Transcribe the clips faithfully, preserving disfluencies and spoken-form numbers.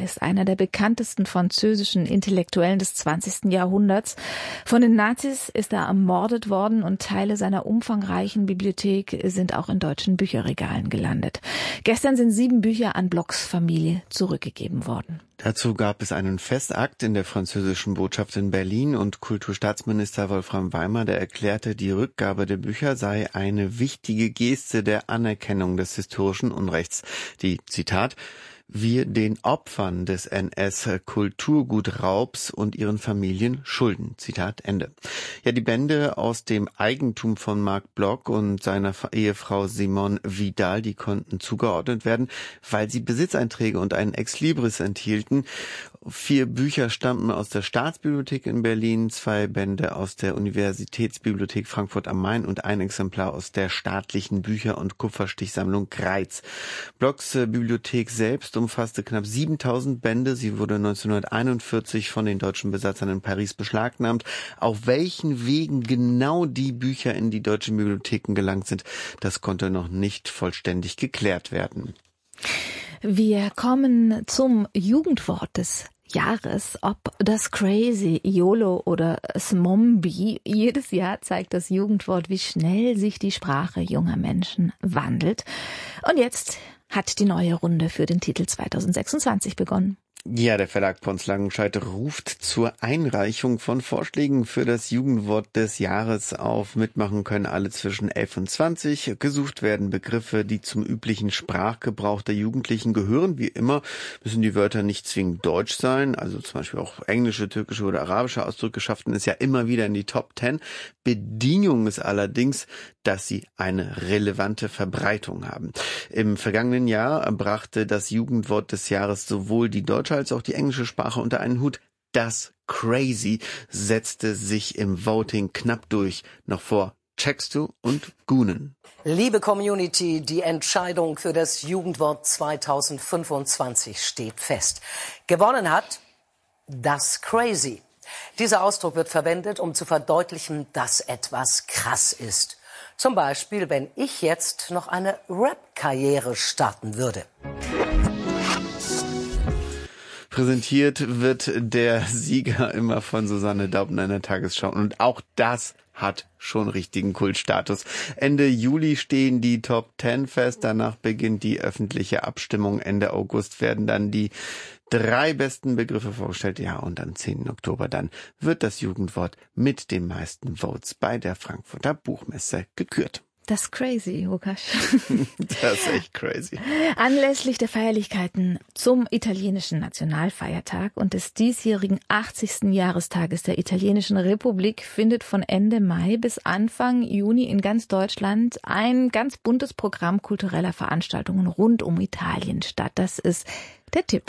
ist einer der bekanntesten französischen Intellektuellen des zwanzigsten Jahrhunderts. Von den Nazis ist er ermordet worden und Teile seiner umfangreichen Bibliothek sind auch in deutschen Bücherregalen gelandet. Gestern sind sieben Bücher an Blocks Familie zurückgegeben worden. Dazu gab es einen Festakt in der französischen Botschaft in Berlin und Kulturstaatsminister Wolfram Weimer, der erklärte, die Rückgabe der Bücher sei eine wichtige Geste der Anerkennung des historischen Unrechts, die, Zitat, wir den Opfern des N S-Kulturgutraubs und ihren Familien schulden. Zitat Ende. Ja, die Bände aus dem Eigentum von Marc Bloch und seiner Ehefrau Simone Vidal, die konnten zugeordnet werden, weil sie Besitzeinträge und einen Exlibris enthielten. Vier Bücher stammten aus der Staatsbibliothek in Berlin, zwei Bände aus der Universitätsbibliothek Frankfurt am Main und ein Exemplar aus der staatlichen Bücher- und Kupferstichsammlung Greiz. Blochs Bibliothek selbst umfasste knapp siebentausend Bände. Sie wurde neunzehnhunderteinundvierzig von den deutschen Besatzern in Paris beschlagnahmt. Auf welchen Wegen genau die Bücher in die deutschen Bibliotheken gelangt sind, das konnte noch nicht vollständig geklärt werden. Wir kommen zum Jugendwort des Jahres, ob das Crazy, YOLO oder Smombi. Jedes Jahr zeigt das Jugendwort, wie schnell sich die Sprache junger Menschen wandelt. Und jetzt hat die neue Runde für den Titel zweitausendsechsundzwanzig begonnen. Ja, der Verlag Pons Langenscheidt ruft zur Einreichung von Vorschlägen für das Jugendwort des Jahres auf. Mitmachen können alle zwischen elf und zwanzig. Gesucht werden Begriffe, die zum üblichen Sprachgebrauch der Jugendlichen gehören. Wie immer müssen die Wörter nicht zwingend deutsch sein. Also zum Beispiel auch englische, türkische oder arabische Ausdrücke schafften es ja immer wieder in die Top Ten. Bedingung ist allerdings, dass sie eine relevante Verbreitung haben. Im vergangenen Jahr brachte das Jugendwort des Jahres sowohl die deutsche als auch die englische Sprache unter einen Hut. Das Crazy setzte sich im Voting knapp durch, noch vor Checkst du und Gunen. Liebe Community, die Entscheidung für das Jugendwort zweitausendfünfundzwanzig steht fest. Gewonnen hat das Crazy. Dieser Ausdruck wird verwendet, um zu verdeutlichen, dass etwas krass ist. Zum Beispiel, wenn ich jetzt noch eine Rap-Karriere starten würde. Präsentiert wird der Sieger immer von Susanne Daubner in der Tagesschau. Und auch das hat schon richtigen Kultstatus. Ende Juli stehen die Top Ten fest. Danach beginnt die öffentliche Abstimmung. Ende August werden dann die drei besten Begriffe vorgestellt. Ja, und am zehnten Oktober dann wird das Jugendwort mit den meisten Votes bei der Frankfurter Buchmesse gekürt. Das ist crazy, Lukas. Das ist echt crazy. Anlässlich der Feierlichkeiten zum italienischen Nationalfeiertag und des diesjährigen achtzigsten Jahrestages der Italienischen Republik findet von Ende Mai bis Anfang Juni in ganz Deutschland ein ganz buntes Programm kultureller Veranstaltungen rund um Italien statt. Das ist der Tipp.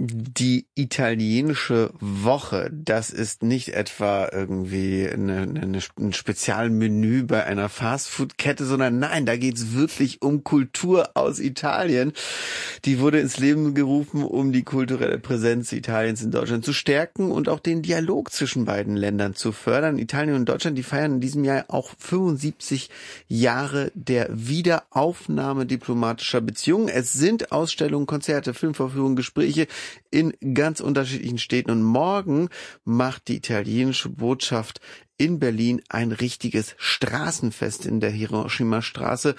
Die italienische Woche, das ist nicht etwa irgendwie eine, eine, ein Spezialmenü bei einer Fastfood-Kette, sondern nein, da geht's wirklich um Kultur aus Italien. Die wurde ins Leben gerufen, um die kulturelle Präsenz Italiens in Deutschland zu stärken und auch den Dialog zwischen beiden Ländern zu fördern. Italien und Deutschland, die feiern in diesem Jahr auch fünfundsiebzig Jahre der Wiederaufnahme diplomatischer Beziehungen. Es sind Ausstellungen, Konzerte, Filmvorführungen, Gespräche in ganz unterschiedlichen Städten. Und morgen macht die italienische Botschaft in Berlin ein richtiges Straßenfest in der Hiroshima-Straße.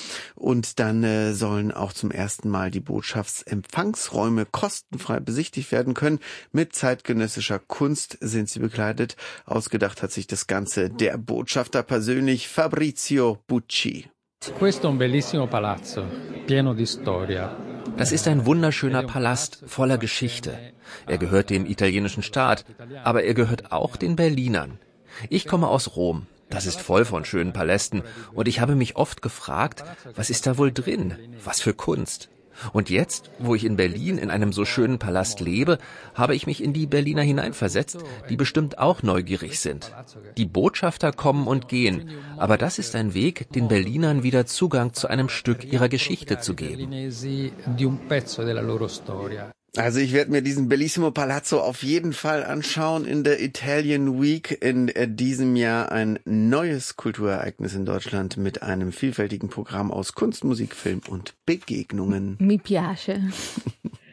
Und dann äh, sollen auch zum ersten Mal die Botschaftsempfangsräume kostenfrei besichtigt werden können. Mit zeitgenössischer Kunst sind sie bekleidet. Ausgedacht hat sich das Ganze der Botschafter persönlich, Fabrizio Bucci. Questo è un bellissimo palazzo, pieno di storia. Das ist ein wunderschöner Palast voller Geschichte. Er gehört dem italienischen Staat, aber er gehört auch den Berlinern. Ich komme aus Rom. Das ist voll von schönen Palästen und ich habe mich oft gefragt, was ist da wohl drin? Was für Kunst? Und jetzt, wo ich in Berlin in einem so schönen Palast lebe, habe ich mich in die Berliner hineinversetzt, die bestimmt auch neugierig sind. Die Botschafter kommen und gehen, aber das ist ein Weg, den Berlinern wieder Zugang zu einem Stück ihrer Geschichte zu geben. Also ich werde mir diesen Bellissimo Palazzo auf jeden Fall anschauen in der Italian Week. In diesem Jahr ein neues Kulturereignis in Deutschland mit einem vielfältigen Programm aus Kunst, Musik, Film und Begegnungen. Mi piace.